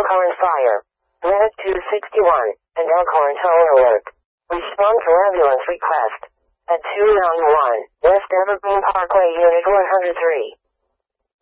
Elkhorn Fire. Medic 261 and Elkhorn Tow Alert. Respond to ambulance request at 291 West Evergreen Parkway, Unit 103.